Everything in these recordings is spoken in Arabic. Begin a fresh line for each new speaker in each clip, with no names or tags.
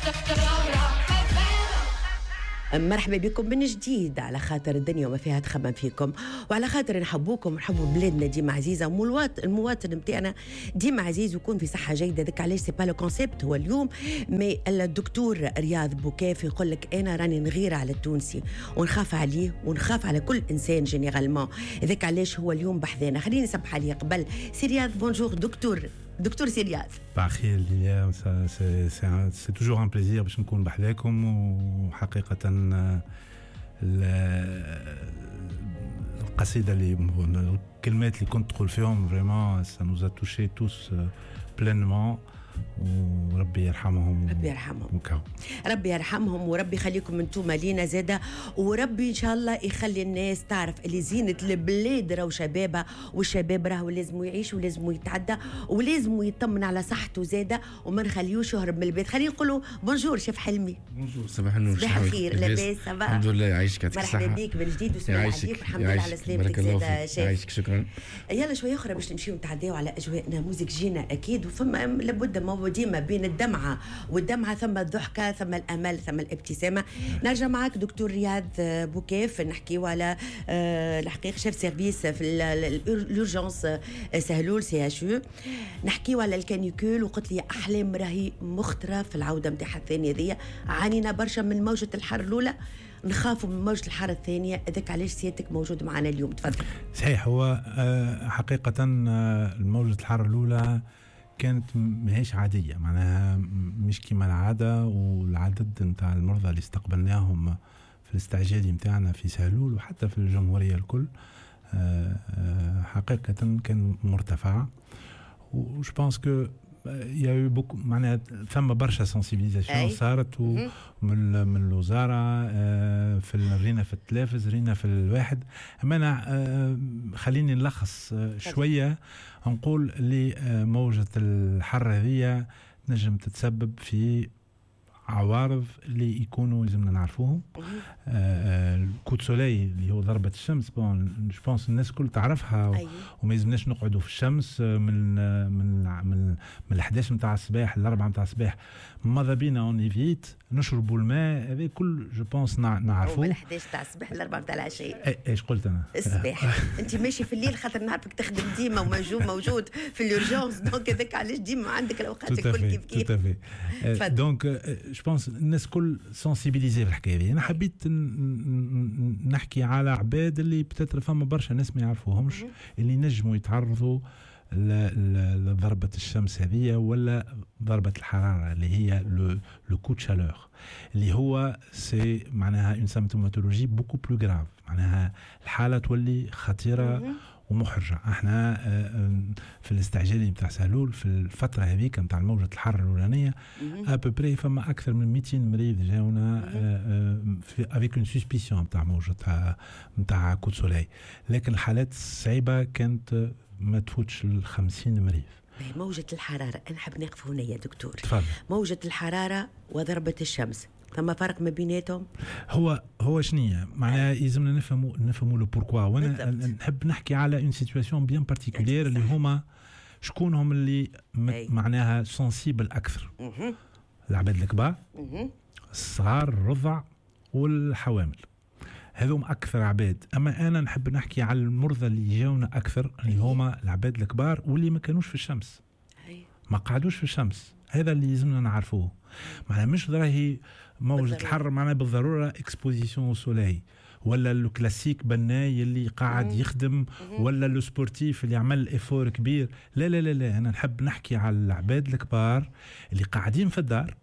مرحبا بكم من جديد على خاطر الدنيا وما فيها تخمم فيكم وعلى خاطر نحبوكم ونحبوا بلادنا ديما عزيزه المواطن نتاعنا ديما عزيز ويكون في صحه جيده. ذاك علاش سي با لو كونسيبت هو اليوم مي الدكتور رياض بوكيف يقول لك انا راني نغير على التونسي ونخاف عليه ونخاف على كل انسان جينيرالمون. ذاك علاش هو اليوم بحذانا. خليني نسبح عليه قبل سي رياض. بونجور دكتور سي رياض.
بخير ليا. سي توجور ان بليزير باش نكون بحذاكم. وحقيقه القصيده اللي الكلمات اللي كنت تقول فيهم فريمون سا نوزا توشي توس بلينمون. وربي يرحمهم.
ربي يرحمهم وربي يخليكم انتم لينا زاده. وربي ان شاء الله يخلي الناس تعرف اللي زينة البلاد راهو شبابها والشباب راهو لازم يعيش ولازم يتعدى ولازم يطمن على صحته زاده وما نخليوش يهرب من البيت. خلينا نقولوا بونجور شيف حلمي.
بونجور صباح النور.
صباح الخير. لاباس صباح
الحمد لله. يعيشك الصحه.
مرحبا بك من جديد وسلام عليك والحمد لله على سلامتك زاده شيف.
يعيشك شكرا.
يلا شويه اخرى باش نمشيو نتعداو على اجواءنا موزيك جينا اكيد. وفما لابد ديما بين الدمعة والدمعة ثم الضحكة ثم الأمل ثم الابتسامة. نرجع معك دكتور رياض بوكيف نحكيو على الحقيقة شيف سيرفيس في الأورجانس سهلول CHU. نحكيو على الكانيكول وقلت لي أحلام راهي مخطرة في العودة متاعها الثانية ذي. عانينا برشا من موجة الحر الأولى نخافوا من موجة الحر الثانية. ذاك علاش سيادتك موجود معنا اليوم. تفضل.
صحيح. هو حقيقة الموجة الحر الأولى كانت ماهيش عادية. معناها مش كما العادة. والعدد نتاع المرضى اللي استقبلناهم في الاستعجالي نتاعنا في سهلول وحتى في الجمهورية الكل حقيقة كان مرتفع. وش بانس كو يا بوك معناها ثم برشا سنسيبيليزاسيون صارت من الوزاره في رينا في التلفز رينا في الواحد. اما انا خليني نلخص شويه. نقول لي موجه الحر هذه تنجم تتسبب في عوارض اللي يكونوا لازمنا نعرفوهم. الكوت سولي اللي هو ضربة الشمس بون جوبونس الناس كل تعرفها. وما يلزمناش نقعدوا في الشمس من 11 نتاع الصباح ل 4 نتاع الصباح. ماذا بينا اون ايفيت نشربوا الماء. هذا كل جوبونس نعرفوه.
من 11 نتاع الصباح ل 4 نتاع العشاء.
ايش قلت انا؟
الصباح. انت ماشي في الليل خاطر نعرفك تخدم ديما وموجود في الورجونس دونك هذاك علاش ديما عندك الاوقات الكل كيف.
دونك جو بونس الناس كل سنسيبيليزي في الحكايه دي. انا حبيت نحكي على عباد اللي بتاتر فما برشا ناس ما يعرفوهمش اللي نجموا يتعرضوا لضربة الشمس هذه ولا ضربة الحرارة اللي هي لو كو شالور اللي هو سي معناها اون سيمتوماتولوجي بوكو بلو غراف. معناها الحالة تولي خطيرة ومحرجة. احنا في الاستعجالي نتاع سهلول في الفترة هذيك نتاع موجة الحر الأولانية ابوبري فما أكثر من 200 مريض جاونا افيك اون سسبيسيون نتاع موجة نتاع كوت سولاي. لكن الحالات الصعيبة كانت ما تفوتش ال 50 مريض.
موجة الحرارة أنا حاب نقف هنا يا دكتور.
تفضل.
موجة الحرارة وضربة الشمس ثم فرق ما بيناتهم؟
هو شنية معناها يلزمنا نفهموا لو بوركوا. وانا نحب نحكي على اون سيتواسيون بيان بارتيكولير اللي هما شكونهم اللي معناها سنسيبل اكثر. العباد الكبار الصغار الرضع والحوامل هذوم اكثر عباد. اما انا نحب نحكي على المرضى اللي جاونا اكثر اللي هما العباد الكبار واللي ما كانوش في الشمس ما قعدوش في الشمس. هذا اللي لازمنا نعرفوه. معناها مش راهي موجة الحر معناها بالضرورة اكسبوزيسيون او سولاي ولا الكلاسيك بناي اللي قاعد يخدم ولا لو سبورتيف اللي عمل افور كبير. لا لا لا لا. انا نحب نحكي على العباد الكبار اللي قاعدين في الدار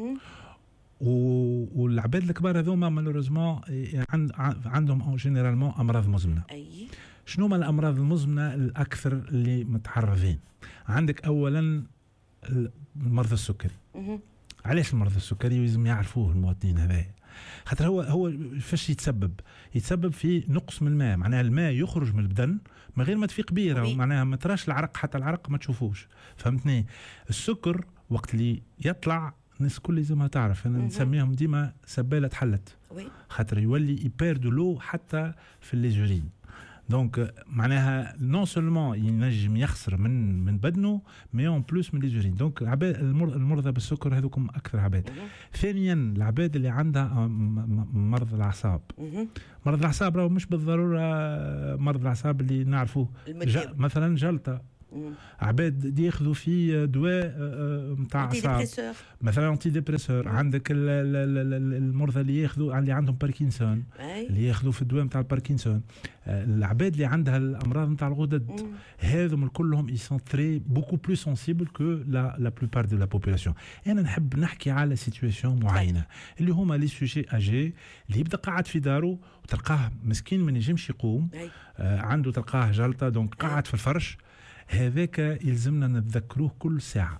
والعباد الكبار هذوما مالوريزمون عندهم جينيرالمون امراض مزمنه. شنو ما الامراض المزمنه الاكثر اللي متعرضين؟ عندك اولا المرضى السكري. علاش المرضى السكري لازم يعرفوه المواطنين هذا؟ خاطر هو فاش يتسبب في نقص من الماء. معناها الماء يخرج من البدن من غير ما تفيق كبيره. معناها ما تراش العرق حتى العرق ما تشوفوش. فهمتني؟ السكر وقت اللي يطلع الناس كل لازمها تعرف. انا نسميهم ديما سباله حلت. خاطر يولي يبيردو لو حتى في الليجورين. دونك معناها نون سولمون ينجم يخسر من بدنه مي اون بلوس من لي زورين. دونك العباد المرضى بالسكر هذوكم اكثر عباد. ثانيا العباد اللي عندها مرض الاعصاب. مرض الاعصاب راهو مش بالضروره مرض الاعصاب اللي نعرفوه مثلا جلطه. عباد ياخذوا في دواء نتاع اعصاب مثلا انتي ديبريسور. عندك المرضى اللي ياخذوا اللي عندهم باركنسون اللي ياخذوا في الدواء نتاع الباركنسون. العباد اللي عندها الامراض نتاع الغدد هذوم كلهم ils sont très beaucoup plus sensibles que la plupart de la population. انا نحب نحكي على سيتوياسيون معينه اللي هما لي سوجي اجي اللي يبدا قاعد في داره وتلقاه مسكين ما ينجمش يقوم عنده تلقاه جلطه دونك قاعد في الفرش. هذاك يلزمنا نتذكروه كل ساعة.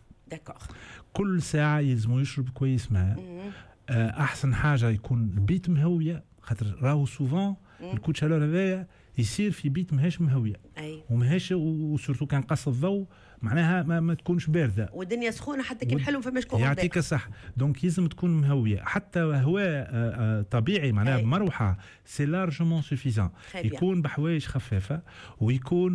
كل ساعة يلزمو يشرب كويس ماء. أحسن حاجة يكون البيت مهوية خاطر راهو سوفون الكوت شالور هذايا يصير في بيت ماهيش مهوية وماهيش وسورتو كان قص الضوء معناها ما تكونش باردة
والدنيا سخونة حتى كي نحلو فماش كون
يعطيك الصح. دونك يلزم تكون مهوية حتى هواء طبيعي معناها بمروحة سي لارجمون سوفيزون. يكون بحوايج خفافة ويكون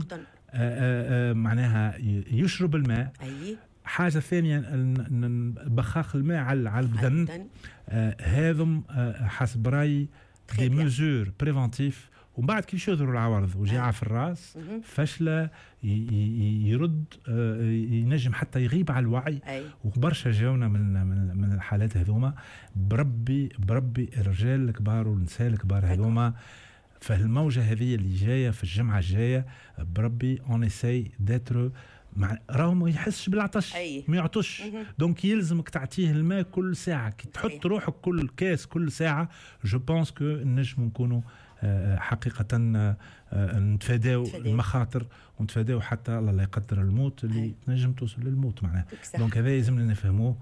معناها يشرب الماء. حاجة ثانية بخاخ الماء على البدن. هذم حسب رأيي دي ميزور بريفانتيف. ومن بعد كيف يظهروا العوارض وجاعة في الراس فشلة يرد ينجم حتى يغيب على الوعي. وبرشا جاونا من الحالات هذوما بربي الرجال الكبار والنساء الكبار هذوما. فالموجة هذه اللي جاية في الجمعة الجاية بربي اون اساي داتر راهو ما يحسش بالعطش ما يعطش. دونك يلزمك تعطيه الماء كل ساعة كي تحط روحك كل كاس كل ساعة. جو بونس كو نجم نكونوا حقيقة نتفاداو المخاطر ونتفاداو حتى الله لا يقدر الموت اللي نجم توصل للموت معناه. دونك هذا لازمنا نفهموه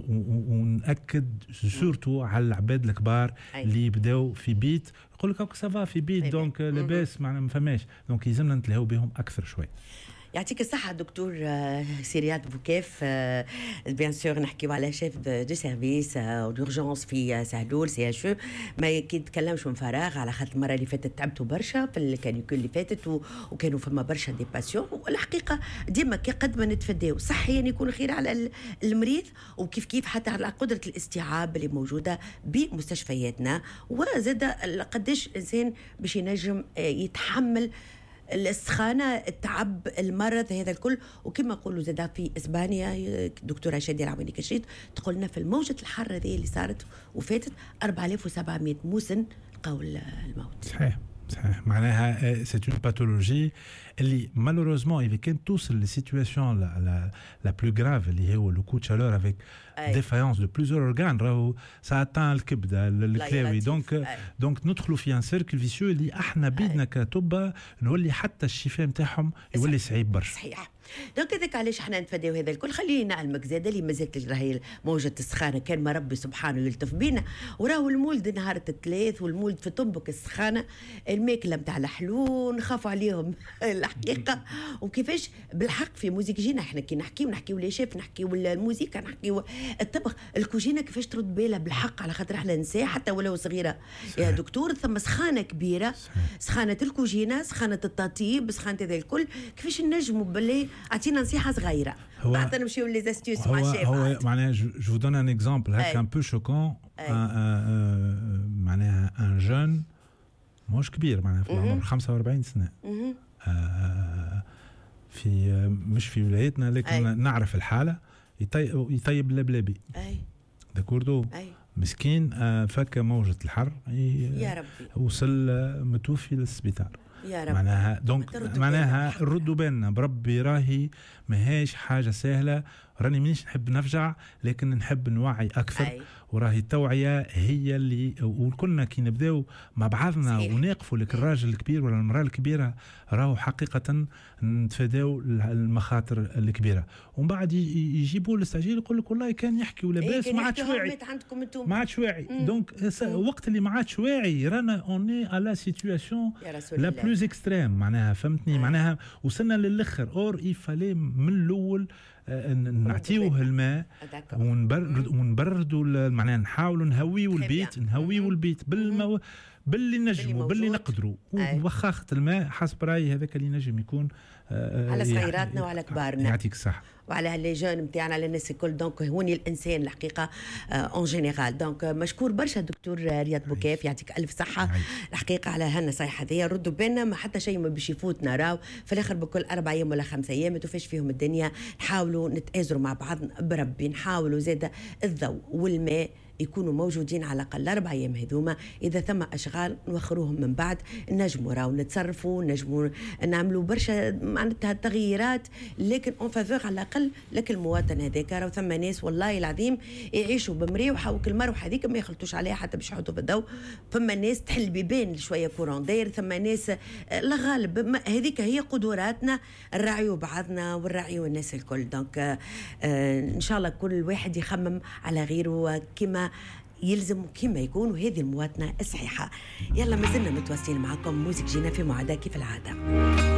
ونأكد سورتو على العباد الكبار اللي يبداو في بيت يقول لك سافا في بيت دونك لاباس معناه ما فماش. دونك يلزمنا نتلاهوا بهم اكثر شوي.
يعطيك الصحة دكتور سيرياد بوكيف. بيان سور نحكيو على شيف دو سيرفيس اورجونس في سهلول سي اتش. ما كي نتكلمش من فراغ على خاطر المرة اللي فاتت تعبتوا برشا في الكانيكول اللي فاتت وكانوا فما برشا دي باسيون. والحقيقة ديما كي قد ما نتفداو صحيا يكون خير على المريض وكيف كيف حتى على قدرة الاستيعاب اللي موجودة بمستشفياتنا. وزاد قداش الإنسان باش ينجم يتحمل السخانة التعب المرض هذا الكل. وكما نقولوا زاد في إسبانيا دكتورة شادية العويني كشريط تقولنا في الموجة الحارة هذه اللي صارت وفاتت 4700 موسن لقاو الموت.
صحيح معناها سي اون باثولوجي اللي مالوروزمون إذا كانت توصل للسيتواسيون لا بلو غراف اللي هو لو كو تشالور افيك ديفايونس دو بليزيور اورغان راهو ساعتان الكبده الكلاوي. دونك ندخلوا في ان سيركل فيسيو اللي احنا بيدنا كطب نولي حتى الشفاء نتاعهم يولي صعيب برشا.
صحيح. دونك هذاك علاش احنا نتفاداو هذا الكل. خلينا نعلمك زاده اللي مازالت راهي موجه السخانه كان ما ربي سبحانه يلطف بينا وراهو المولد نهار الثلاث والمولد في طنبك السخانه الماكله نتاع الحلو نخاف عليهم الحقيقه. وكيفاش بالحق في موزيك احنا كي نحكيو لي شيف نحكيو الموسيقى نحكيو الطبخ الكوجينه كيفاش ترد بالها بالحق على خاطر احنا نساء حتى ولو صغيره يا دكتور ثم سخانه كبيره. سخانه الكوجينه سخانه التطيب سخانه هذا الكل كيفاش نجموا باللي اعطينا نصيحه صغيره بعد نمشيو لي استيوس مع الشيف.
هو معناها جو دون ان اكزامبل هكا ان بو شوكون. معناها ان جون مش كبير معناها في العمر 45 سنه في مش في ولايتنا لكن نعرف الحاله يطيب اللبلبي داكوردو مسكين فك موجة الحر
يا ربي
وصل متوفي للسبيطار
يا رب.
معناها دونك معناها ردوا بالنا بربي راهي ماهيش حاجه سهله. راني مانيش نحب نفجع لكن نحب نوعي اكثر. وراهي التوعيه هي اللي وكلنا كي نبداو مع بعضنا ونقفوا لك الراجل الكبير ولا المراه الكبيره راهو حقيقه نتفاداو المخاطر الكبيره. ومن بعد يجيبوا الاستعجال يقول لك والله كان يحكي ولا باس ما عادش واعي ما عادش واعي. دونك وقت اللي ما عادش واعي رانا اوني على سيتواسيون لا بلوز اكستريم معناها فهمتني. معناها وصلنا للاخر اور يفالي من الاول نعطيوه الماء ونبردوا معناها نحاولوا نهويوا البيت بالماء باللي نجموا باللي نقدروا ووخاخة الماء حسب رايي هذاك اللي نجم يكون
على صغيراتنا وعلى كبارنا.
يعطيك الصحة.
وعلى لي جون نتاعنا على الناس الكل. دونك هوني الانسان الحقيقه اون جينيرال. دونك مشكور برشا دكتور رياض بوكيف، يعطيك الف صحه الحقيقه على هالنصايح هذيا. ردوا بالنا ما حتى شيء ما باش يفوتنا، راو في الاخر بكل 4 أيام ولا 5 أيام ما توفاش فيهم الدنيا. نحاولوا نتآزروا مع بعض بربي، نحاولوا زاده الضوء والماء يكونوا موجودين على الأقل 4 أيام هذوما. إذا ثم أشغال نوخروهم من بعد، نجموا راو نتصرفوا، نجموا نعملوا برشا معناتها تغييرات، لكن اون فافور على الأقل لك المواطن هذاك. راو ثم ناس والله العظيم يعيشوا بمريوحة وكل مروحة هذيك ما يخلطوش عليها حتى باش يحطوا في الضوء. فما ناس تحل بيبان شوية كورون داير، ثم ناس لا غالب هذيك هي قدراتنا، نراعيوا بعضنا ونراعيوا الناس الكل. دونك إن شاء الله كل واحد يخمم على غيره كما يلزم كما يكون، وهذه المواطنة الصحيحة. يلا مازلنا متواصلين معكم موسيقى جينا في معاداة كيف العادة.